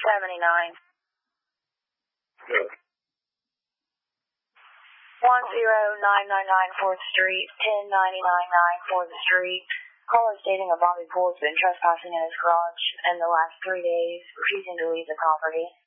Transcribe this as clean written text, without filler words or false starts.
79. Good. 10999 4th Street, 10999 4th Street. Caller stating that Bobby Poole has been trespassing in his garage in the last 3 days, refusing to leave the property.